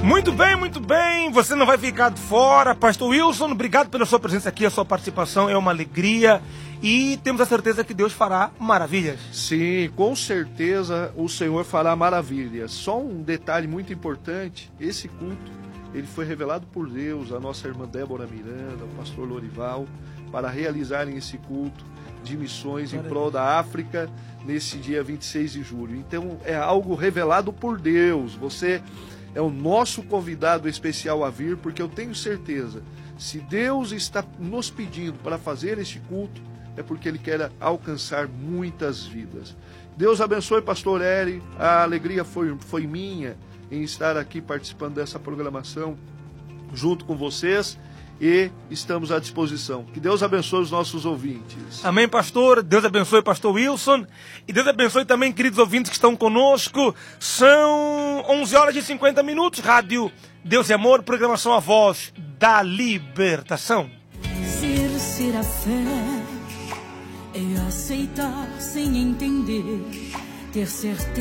Muito bem, você não vai ficar de fora. Pastor Wilson, obrigado pela sua presença aqui, a sua participação é uma alegria e temos a certeza que Deus fará maravilhas. Sim, com certeza o Senhor fará maravilhas. Só um detalhe muito importante, esse culto, ele foi revelado por Deus, a nossa irmã Débora Miranda, o pastor Lorival, para realizarem esse culto de missões em prol da África nesse dia 26 de julho. Então é algo revelado por Deus. Você é o nosso convidado especial a vir, porque eu tenho certeza, se Deus está nos pedindo para fazer este culto, é porque Ele quer alcançar muitas vidas. Deus abençoe, pastor Eri, a alegria foi minha em estar aqui participando dessa programação junto com vocês e estamos à disposição. Que Deus abençoe os nossos ouvintes. Amém, pastor. Deus abençoe o pastor Wilson. E Deus abençoe também, queridos ouvintes que estão conosco. São 11 horas e 50 minutos. Rádio Deus e Amor, programação A Voz da Libertação. Exercer a fé é aceitar sem entender, ter certeza